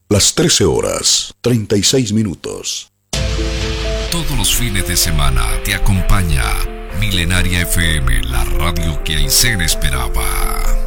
Las 13:36. Todos los fines de semana te acompaña Milenaria FM, la radio que Aysén esperaba.